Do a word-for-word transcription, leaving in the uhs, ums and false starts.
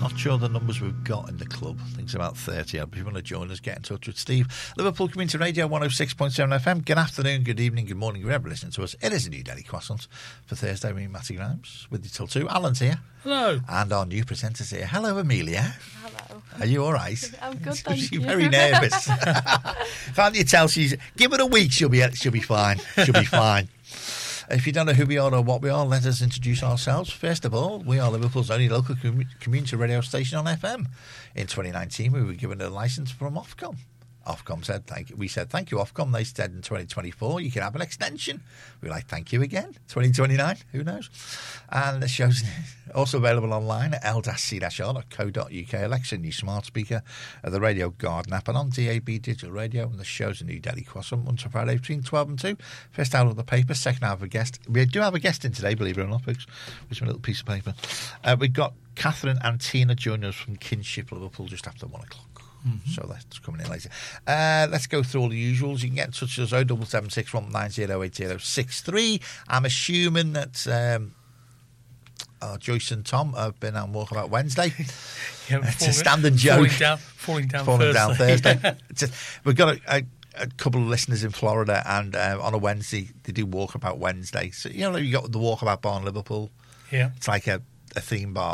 not sure the numbers we've got in the club. I think it's about thirty. If you want to join us, get in touch with Steve. Liverpool Community Radio one oh six point seven F M. Good afternoon, good evening, good morning, wherever listening to us. It is a new Daily Croissant for Thursday. Me, Matty Grimes, with you till two. Alan's here. Hello. And our new presenter's here. Hello, Amelia. Hello. Are you all right? I'm good, thank She's you. very nervous. Can't you tell she's... Give her a week, she'll be she'll be fine. She'll be fine. If you don't know who we are or what we are, let us introduce ourselves. First of all, we are Liverpool's only local com- community radio station on F M. In twenty nineteen, we were given a licence from Ofcom. Ofcom said thank you. We said thank you, Ofcom. They said in twenty twenty-four you can have an extension. We're like, thank you again. twenty twenty-nine, who knows? And the show's also available online at l c r dot co dot u k. Alexa, new smart speaker, uh, the Radio Garden app, and on D A B digital radio. And the show's a new Daily Croissant, Monday to Friday between twelve and two. First hour of the paper, second hour of a guest. We do have a guest in today, believe it or not, folks. With a little piece of paper. Uh, we've got Catherine and Tina joining us from Kinship, Liverpool, just after one o'clock. Mm-hmm. So that's coming in later. Uh, let's go through all the usuals. You can get in touch with us oh seven seven six, one nine oh, eight oh six three. I'm assuming that um, oh, Joyce and Tom have been on Walkabout Wednesday. Yeah, it's falling, a standard joke. Falling down, falling down falling Thursday. down Thursday. It's a, we've got a, a, a couple of listeners in Florida, and uh, on a Wednesday they do Walkabout Wednesday. So you know, you got the Walkabout bar in Liverpool. Yeah, it's like a, a theme bar